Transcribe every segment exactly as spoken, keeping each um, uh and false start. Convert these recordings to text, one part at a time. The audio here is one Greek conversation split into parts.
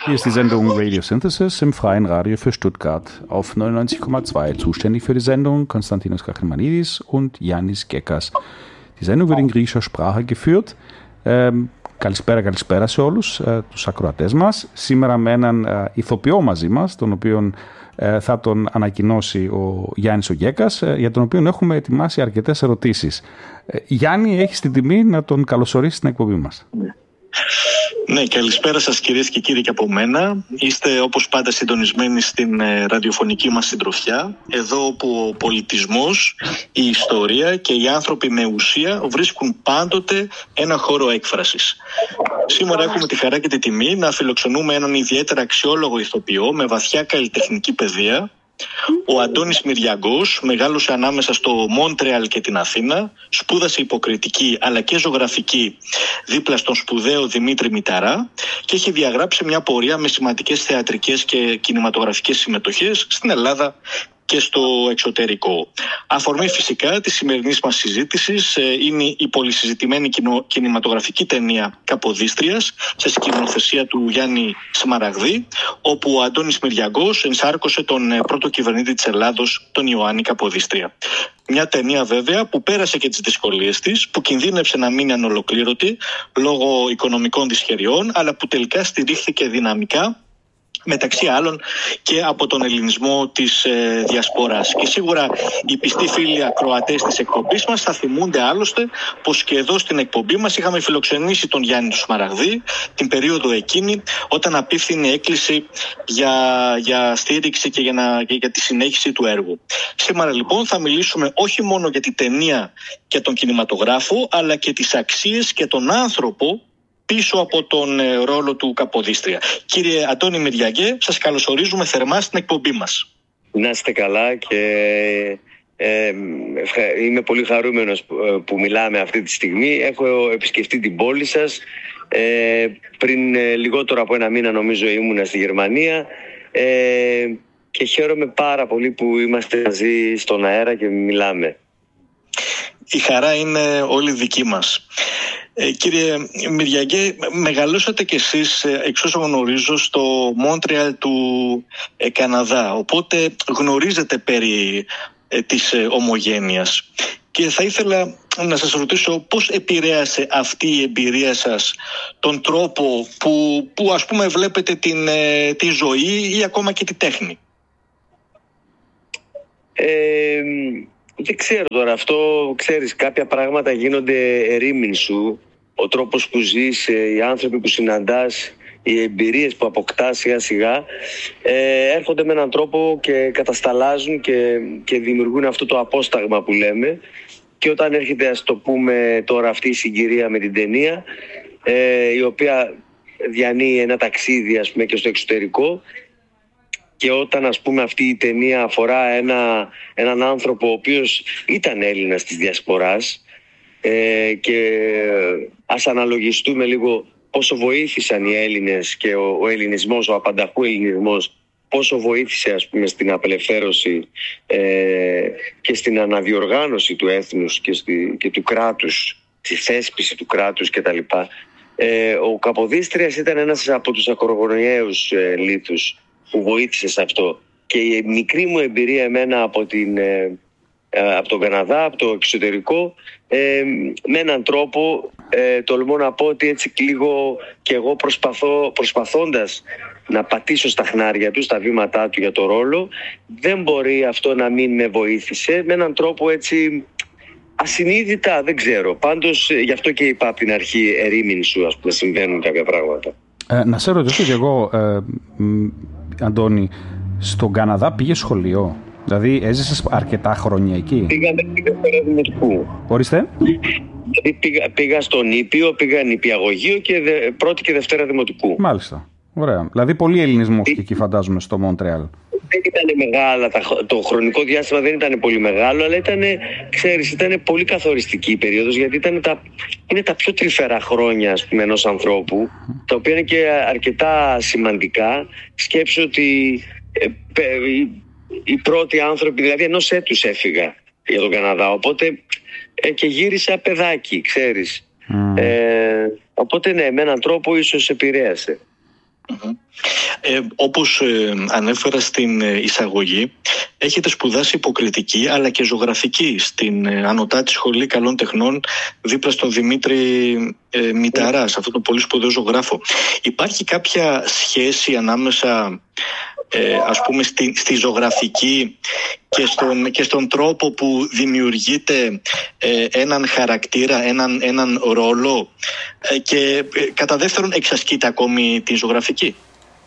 Hier ist die Sendung Radio Synthesis im Freien Radio für Stuttgart auf neunundneunzig Komma zwei. Zuständig für die Sendung Konstantinos Kacrimanidis und Yannis Gekas. Die Sendung wird in griechischer Sprache geführt. Ähm, Καλησπέρα, καλησπέρα σε όλους ε, τους ακροατές μας. Σήμερα με έναν ε, ηθοποιό μαζί μας, τον οποίο ε, θα τον ανακοινώσει ο Γιάννης ο Γκέκας, ε, για τον οποίο έχουμε ετοιμάσει αρκετές ερωτήσεις. Ε, Γιάννη, έχεις την τιμή να τον καλωσορίσεις στην εκπομπή μας. Ναι, καλησπέρα σας κυρίες και κύριοι και από μένα. Είστε όπως πάντα συντονισμένοι στην ε, ραδιοφωνική μας συντροφιά, εδώ όπου ο πολιτισμός, η ιστορία και οι άνθρωποι με ουσία βρίσκουν πάντοτε ένα χώρο έκφρασης. Σήμερα έχουμε τη χαρά και τη τιμή να φιλοξενούμε έναν ιδιαίτερα αξιόλογο ηθοποιό με βαθιά καλλιτεχνική παιδεία. Ο Αντώνης Μυριαγκός μεγάλωσε ανάμεσα στο Μόντρεαλ και την Αθήνα, σπούδασε υποκριτική αλλά και ζωγραφική δίπλα στον σπουδαίο Δημήτρη Μηταρά και έχει διαγράψει μια πορεία με σημαντικές θεατρικές και κινηματογραφικές συμμετοχές στην Ελλάδα και στο εξωτερικό. Αφορμή φυσικά της σημερινής μας συζήτησης είναι η πολυσυζητημένη κινηματογραφική ταινία Καποδίστριας σε σκηνοθεσία του Γιάννη Σμαραγδί, όπου ο Αντώνης Μυριαγκός ενσάρκωσε τον πρώτο κυβερνήτη της Ελλάδος, τον Ιωάννη Καποδίστρια. Μια ταινία βέβαια που πέρασε και τις δυσκολίες της, που κινδύνευσε να μείνει ανολοκλήρωτη λόγω οικονομικών δυσχεριών, αλλά που τελικά στηρίχθηκε δυναμικά, μεταξύ άλλων και από τον ελληνισμό της ε, διασποράς. Και σίγουρα οι πιστοί φίλοι ακροατές της εκπομπής μας θα θυμούνται άλλωστε πως και εδώ στην εκπομπή μας είχαμε φιλοξενήσει τον Γιάννη του Σμαραγδί την περίοδο εκείνη, όταν απίφθινε έκκληση για, για στήριξη και για, να, και για τη συνέχιση του έργου. Σήμερα λοιπόν θα μιλήσουμε όχι μόνο για την ταινία και τον κινηματογράφο, αλλά και τις αξίες και τον άνθρωπο πίσω από τον ε, ρόλο του Καποδίστρια. Κύριε Αντώνη Μυριαγκέ, σας καλωσορίζουμε θερμά στην εκπομπή μας. Να είστε καλά και ε, είμαι πολύ χαρούμενος που, που μιλάμε αυτή τη στιγμή. Έχω επισκεφτεί την πόλη σας. Ε, πριν ε, λιγότερο από ένα μήνα νομίζω ήμουνα στη Γερμανία ε, και χαίρομαι πάρα πολύ που είμαστε μαζί στον αέρα και μιλάμε. Η χαρά είναι όλη δική μας. Ε, κύριε Μυριαγκέ, μεγαλώσατε κι εσείς, εξ όσων γνωρίζω, στο Μόντρεαλ του ε, Καναδά, οπότε γνωρίζετε περί ε, της ε, ομογένειας. Και θα ήθελα να σας ρωτήσω πώς επηρέασε αυτή η εμπειρία σας τον τρόπο που, που ας πούμε βλέπετε την, ε, τη ζωή ή ακόμα και τη τέχνη. Ε, δεν ξέρω τώρα, αυτό ξέρεις, κάποια πράγματα γίνονται ερήμην σου. Ο τρόπος που ζεις, οι άνθρωποι που συναντάς, οι εμπειρίες που αποκτάς σιγά σιγά ε, έρχονται με έναν τρόπο και κατασταλάζουν και, και δημιουργούν αυτό το απόσταγμα που λέμε. Και όταν έρχεται, ας το πούμε τώρα, αυτή η συγκυρία με την ταινία, ε, η οποία διανύει ένα ταξίδι, ας πούμε, και στο εξωτερικό, και όταν, ας πούμε, αυτή η ταινία αφορά ένα, έναν άνθρωπο ο οποίος ήταν Έλληνας της διασποράς, ε, και ας αναλογιστούμε λίγο πόσο βοήθησαν οι Έλληνες και ο, ο ελληνισμός, ο απανταχού ελληνισμός, πόσο βοήθησε, ας πούμε, στην απελευθέρωση ε, και στην αναδιοργάνωση του έθνους και, στη, και του κράτους, στη θέσπιση του κράτους κτλ. Ε, ο Καποδίστριας ήταν ένας από τους ακρογωνιαίους ε, λίθους που βοήθησε σε αυτό. Και η μικρή μου εμπειρία εμένα από, την, ε, από τον Καναδά, από το εξωτερικό, ε, με έναν τρόπο ε, τολμώ να πω ότι έτσι λίγο και εγώ προσπαθώ, προσπαθώντας να πατήσω στα χνάρια του, στα βήματά του για το ρόλο, δεν μπορεί αυτό να μην με βοήθησε με έναν τρόπο έτσι ασυνείδητα, δεν ξέρω. Πάντως γι' αυτό και είπα από την αρχή ερήμην σου, ας πούμε, συμβαίνουν κάποια πράγματα. Ε, να σε ρωτήσω κι εγώ, ε, Αντώνη, στον Καναδά πήγε σχολείο? Δηλαδή έζησες αρκετά χρόνια εκεί? Πήγα μέχρι Δευτέρα Δημοτικού. Ορίστε. Δηλαδή πήγα, πήγα στον Ήπιο, πήγα νηπιαγωγείο και δε, πρώτη και Δευτέρα Δημοτικού. Μάλιστα. Ωραία. Δηλαδή πολύ ελληνισμός και εκεί, φαντάζομαι, στο Μόντρεαλ. Δεν ήταν μεγάλα, το χρονικό διάστημα δεν ήταν πολύ μεγάλο, αλλά ήταν, ξέρεις, ήταν πολύ καθοριστική η περίοδος, γιατί ήταν τα, είναι τα πιο τρυφερά χρόνια, ας πούμε, ενός ανθρώπου, τα οποία είναι και αρκετά σημαντικά. Σκέψου ότι ε, ε, οι, οι πρώτοι άνθρωποι, δηλαδή ενός έτους έφυγα για τον Καναδά, οπότε ε, και γύρισα παιδάκι, ξέρεις. Mm. Ε, οπότε ναι, με έναν τρόπο ίσως επηρέασε. Mm-hmm. Ε, όπως ε, ανέφερα στην ε, εισαγωγή, έχετε σπουδάσει υποκριτική αλλά και ζωγραφική στην ε, Ανωτάτη Σχολή Καλών Τεχνών δίπλα στον Δημήτρη ε, Μηταρά, σε αυτό το πολύ σπουδαίο ζωγράφο. Υπάρχει κάποια σχέση ανάμεσα ε, ας πούμε στη, στη ζωγραφική και στον, και στον τρόπο που δημιουργείται ε, έναν χαρακτήρα, έναν, έναν ρόλο ε, και ε, κατά δεύτερον εξασκείται ακόμη τη ζωγραφική?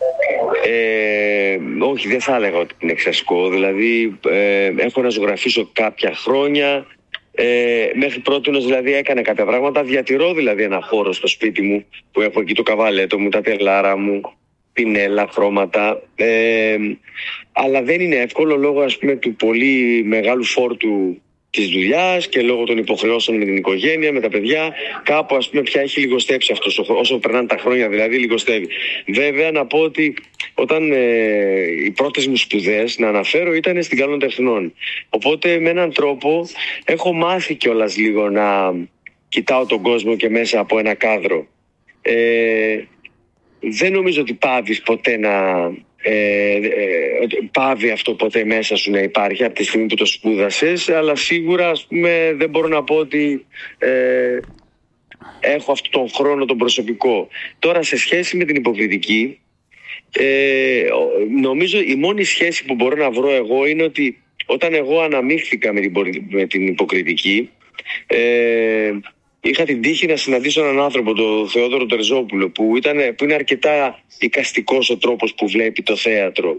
Ε, όχι, δεν θα έλεγα ότι την εξασκώ. Δηλαδή ε, έχω να ζωγραφίσω κάποια χρόνια. Ε, μέχρι πρότινος δηλαδή έκανα κάποια πράγματα. Διατηρώ δηλαδή ένα χώρο στο σπίτι μου που έχω εκεί το καβάλετο μου, τα τελάρα μου, πινέλα, χρώματα. Ε, αλλά δεν είναι εύκολο λόγω, ας πούμε, του πολύ μεγάλου φόρτου της δουλειάς και λόγω των υποχρεώσεων με την οικογένεια, με τα παιδιά. Κάπου, ας πούμε, πια έχει λιγοστέψει αυτός, όσο περνάνε τα χρόνια δηλαδή λιγοστεύει. Βέβαια να πω ότι όταν ε, οι πρώτες μου σπουδές, να αναφέρω, ήταν στην Καλών Τεχνών. Οπότε με έναν τρόπο έχω μάθει κιόλας λίγο να κοιτάω τον κόσμο και μέσα από ένα κάδρο. Ε, δεν νομίζω ότι πάβεις ποτέ να... Ε, ε, πάβει αυτό ποτέ μέσα σου να υπάρχει από τη στιγμή που το σπούδασες, αλλά σίγουρα, ας πούμε, δεν μπορώ να πω ότι ε, έχω αυτόν τον χρόνο τον προσωπικό. Τώρα σε σχέση με την υποκριτική, ε, νομίζω η μόνη σχέση που μπορώ να βρω εγώ είναι ότι όταν εγώ αναμίχθηκα με την, με την υποκριτική, ε, είχα την τύχη να συναντήσω έναν άνθρωπο, τον Θεόδωρο Τερζόπουλο, που, ήταν, που είναι αρκετά εικαστικός ο τρόπος που βλέπει το θέατρο.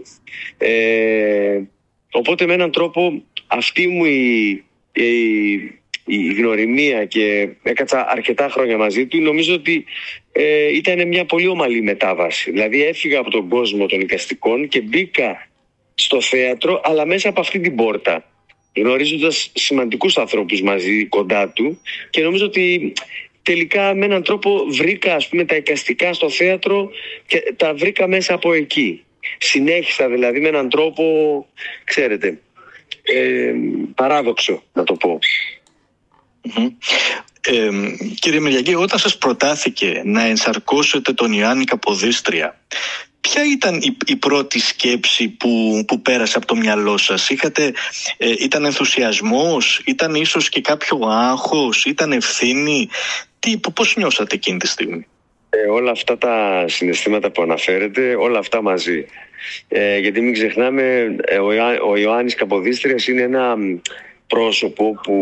Ε, οπότε με έναν τρόπο αυτή μου η, η, η γνωριμία, και έκατσα αρκετά χρόνια μαζί του, νομίζω ότι ε, ήταν μια πολύ ομαλή μετάβαση. Δηλαδή έφυγα από τον κόσμο των εικαστικών και μπήκα στο θέατρο, αλλά μέσα από αυτή την πόρτα, γνωρίζοντας σημαντικούς ανθρώπους μαζί κοντά του, και νομίζω ότι τελικά με έναν τρόπο βρήκα, ας πούμε, τα εικαστικά στο θέατρο και τα βρήκα μέσα από εκεί. Συνέχισα δηλαδή με έναν τρόπο, ξέρετε, ε, παράδοξο να το πω. Mm-hmm. Ε, κύριε Μυριάκη, όταν σας προτάθηκε να ενσαρκώσετε τον Ιωάννη Καποδίστρια, ποια ήταν η, η πρώτη σκέψη που, που πέρασε από το μυαλό σας? Είχατε, ε, ήταν ενθουσιασμός, ήταν ίσως και κάποιο άγχος, ήταν ευθύνη? Τι, πώς νιώσατε εκείνη τη στιγμή? Ε, όλα αυτά τα συναισθήματα που αναφέρετε, όλα αυτά μαζί. Ε, γιατί μην ξεχνάμε, ε, ο, Ιωάννης Καποδίστριας είναι ένα πρόσωπο που